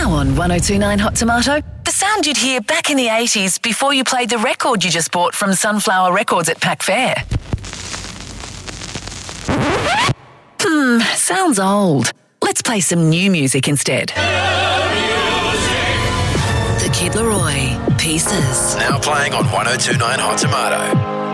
Now on 1029 Hot Tomato, the sound you'd hear back in the 80s before you played the record you just bought from Sunflower Records at Pack Fair. Sounds old. Let's play some new music instead. The Kid Laroi, Pieces. Now playing on 1029 Hot Tomato.